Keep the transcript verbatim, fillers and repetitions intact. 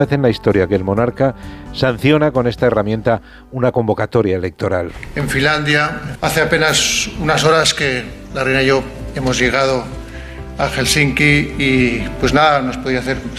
vez en la historia que el monarca sanciona con esta herramienta una convocatoria electoral. En Finlandia, hace apenas unas horas que la reina y yo hemos llegado a Helsinki y pues nada, nos podía hacer